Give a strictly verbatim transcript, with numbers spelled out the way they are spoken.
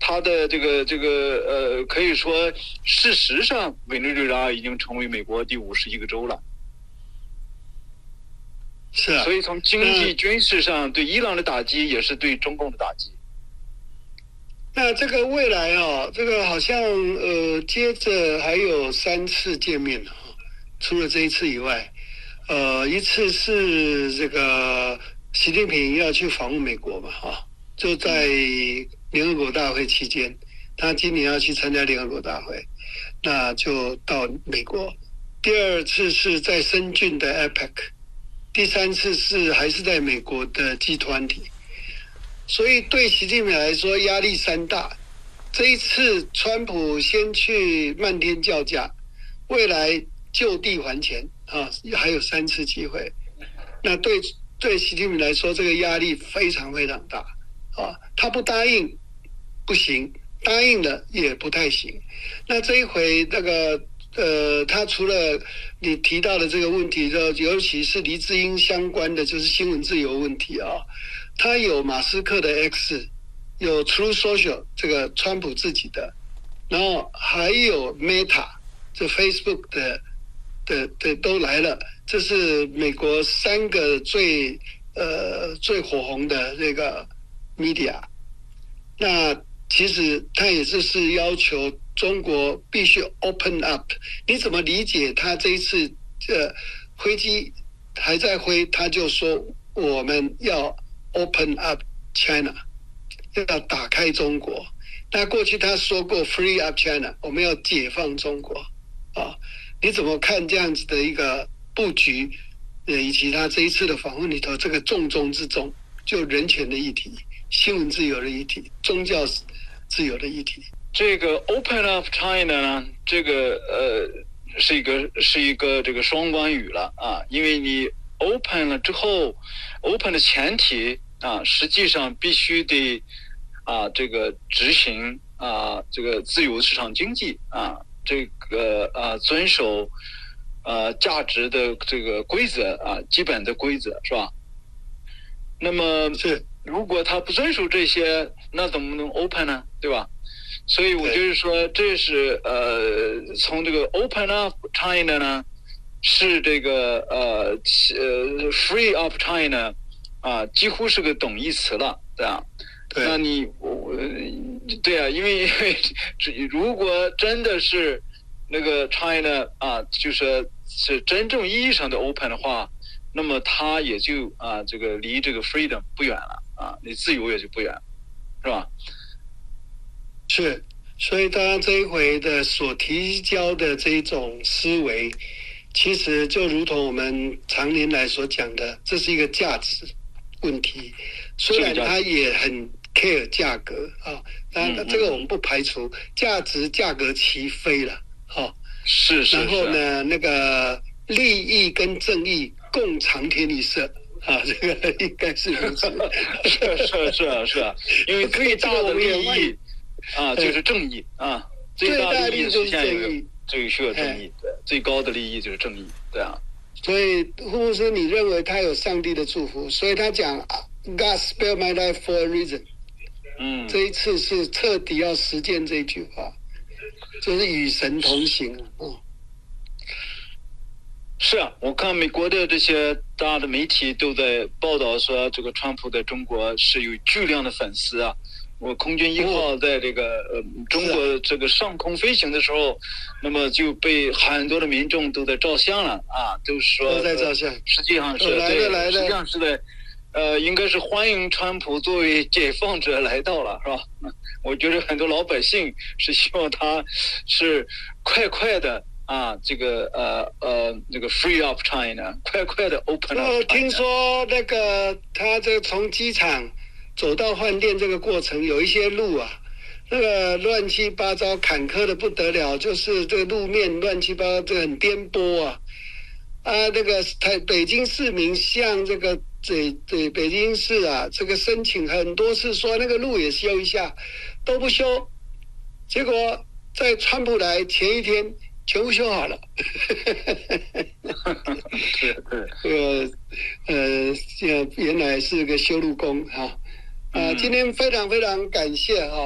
他的这个这个呃，可以说事实上，委内瑞拉已经成为美国第五十一个州了。 是啊， 所以从经济、军事上对伊朗的打击，也是对中共的打击。 那这个未来哦，这个好像呃，接着还有三次见面了，除了这一次以外，呃，一次是这个习近平要去访问美国嘛，哈，就在联合国大会期间，他今年要去参加联合国大会，那就到美国。第二次是在深圳的 A P E C， 第三次是还是在美国的 G 二十。所以对习近平来说压力山大。这一次川普先去漫天叫价，未来就地还钱啊，还有三次机会。那对对习近平来说，这个压力非常非常大啊。他不答应不行，答应了也不太行。那这一回那个呃，他除了你提到的这个问题，尤其是黎智英相关的，就是新闻自由问题啊。他有马斯克的 X， 有 True Social 这个川普自己的，然后还有 Meta 这 Facebook 的的的都来了，这是美国三个最呃最火红的这个 media。那其实他也就是要求中国必须 open up。你怎么理解他这一次呃飞机还在飞，他就说我们要Open up China， 要打开中国。那过去他说过 Free up China， 我们要解放中国啊。你怎么看这样子的一个布局？呃，以及他这一次的访问里头，这个重中之重，就人权的议题、新闻自由的议题、宗教自由的议题。 这个 Open up China 呢，这个呃是一个是一个这个双关语了啊，因为你 open 了之后 ，open 的前提啊，实际上必须得啊这个执行啊这个自由市场经济啊，这个啊遵守呃价值的这个规则啊，基本的规则是吧？那么是如果他不遵守这些，那怎么能 open 呢？对吧？所以我就是说，这是呃从这个 open up China 呢。是这个呃呃 free of China 啊，几乎是个等义词了，对吧？ 对。 那你我对啊，因为因为如果真的是那个 China 啊，就是是真正意义上的 open 的话，那么它也就啊这个离这个 freedom 不远了啊，离自由也就不远，是吧？ 是，所以他这一回的所提交的这种思维。其实就如同我们常年来所讲的，这是一个价值问题。虽然它也很 care 价格啊，当然这个我们不排除价值价格齐飞了，哈。 是是。 然后呢，那个利益跟正义共长天一色啊，这个应该是如此。 是是是啊是啊，因为最大的利益啊就是正义啊，最大的利益就是正义。 最需要正义，对，最高的利益就是正义，对啊。 所以护牧师，你认为他有上帝的祝福，所以他讲 God spared my life for a reason。 嗯， 这一次是彻底要实践这句话，就是与神同行。嗯， 是啊，我看美国的这些大的媒体都在报道说，这个川普在中国是有巨量的粉丝啊。我空军一号在这个呃中国这个上空飞行的时候，那么就被很多的民众都在照相了啊，都说都在照相， 实际上是对，实际上是在呃应该是欢迎川普作为解放者来到了，是吧？我觉得很多老百姓是希望他是快快的啊，这个呃呃这个 free of China， 快快的 open up China。 听说那个他这个从机场走到饭店这个过程有一些路啊，那个乱七八糟坎坷的不得了，就是这个路面乱七八糟，这个很颠簸啊啊！那个台北京市民向这个这这北京市啊，这个申请很多次说那个路也修一下，都不修，结果在川普来前一天全部修好了。 对对， 呃呃，原来是个修路工哈。啊，今天非常非常感谢哈。